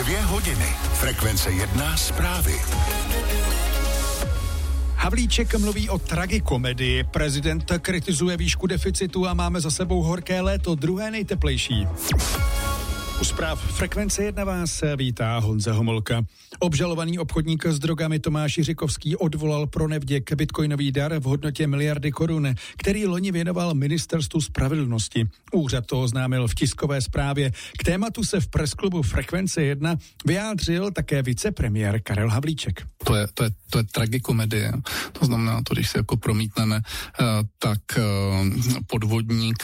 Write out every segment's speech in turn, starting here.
2 hodiny. Frekvence 1 zprávy. Havlíček mluví o tragikomedii. Prezident kritizuje výšku deficitu a máme za sebou horké léto, druhé nejteplejší. U zpráv Frekvence 1 vás vítá Honza Homolka. Obžalovaný obchodník s drogami Tomáš Jiřikovský odvolal pro nevděk bitcoinový dar v hodnotě miliardy korun, který loni věnoval Ministerstvu spravedlnosti. Úřad to oznámil v tiskové zprávě. K tématu se v presklubu Frekvence 1 vyjádřil také vicepremiér Karel Havlíček. To je tragikomedie. To znamená, to, když se jako promítneme, tak podvodník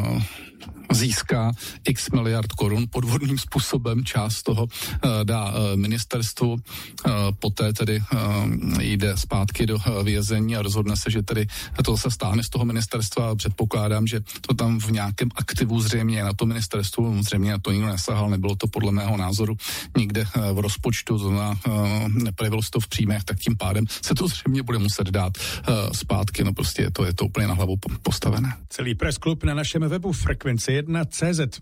získá x miliard korun podvodným způsobem, část toho dá ministerstvu, poté tedy jde zpátky do vězení a rozhodne se, že tedy to se stáhne z toho ministerstva. Předpokládám, že to tam v nějakém aktivu zřejmě na to ministerstvu, zřejmě na to nikdo nesahal, nebylo to podle mého názoru nikde v rozpočtu, to znamená, neprojevilo se to v příjmech, tak tím pádem se to zřejmě bude muset dát zpátky, no prostě je to úplně na hlavu postavené. Celý pressklub na našem webu Frekvence1.cz.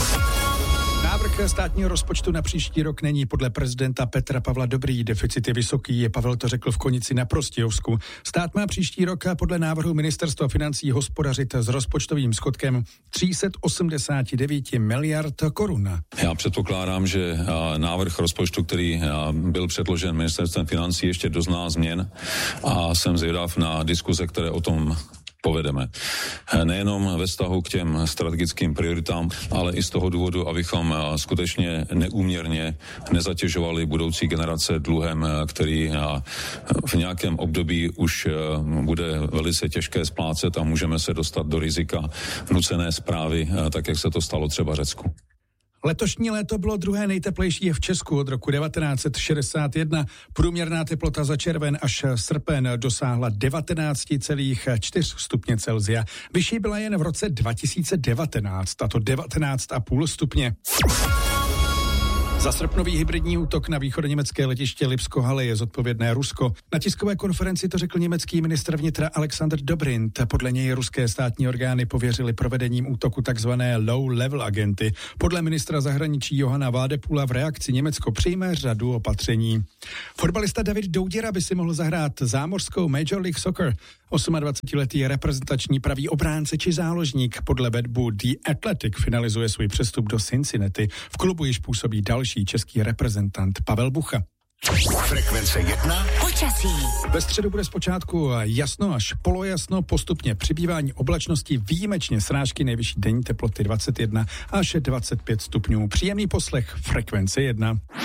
Návrh státního rozpočtu na příští rok není podle prezidenta Petra Pavla dobrý, deficit je vysoký, Pavel to řekl v Konici na Prostějovsku. Stát má příští rok podle návrhu Ministerstva financí hospodařit s rozpočtovým schodkem 389 miliard korun. Já předpokládám, že návrh rozpočtu, který byl předložen Ministerstvem financí, ještě dozná změn a jsem zvědav na diskuze, které o tom povedeme. Nejenom ve vztahu k těm strategickým prioritám, ale i z toho důvodu, abychom skutečně neúměrně nezatěžovali budoucí generace dluhem, který v nějakém období už bude velice těžké splácet a můžeme se dostat do rizika nucené správy, tak jak se to stalo třeba Řecku. Letošní léto bylo druhé nejteplejší v Česku od roku 1961. Průměrná teplota za červen až srpen dosáhla 19,4 stupně Celsia. Vyšší byla jen v roce 2019, a to 19,5 stupně. Za srpnový hybridní útok na východoněmecké letiště Lipsko-Halle je zodpovědné Rusko. Na tiskové konferenci to řekl německý ministr vnitra Alexander Dobrindt. Podle něj ruské státní orgány pověřily provedením útoku takzvané low-level agenty. Podle ministra zahraničí Johana Vádepula v reakci Německo přijme řadu opatření. Fotbalista David Douděra by si mohl zahrát zámořskou Major League Soccer. 28letý reprezentační pravý obránce či záložník podle webu The Athletic finalizuje svůj přestup do Cincinnati. V klubu již působí další český reprezentant Pavel Bucha. Frekvence 1. Počasí. Ve středu bude zpočátku jasno až polojasno, postupně přibývání oblačnosti, výjimečně srážky, nejvyšší denní teploty 21 až 25 stupňů. Příjemný poslech Frekvence 1.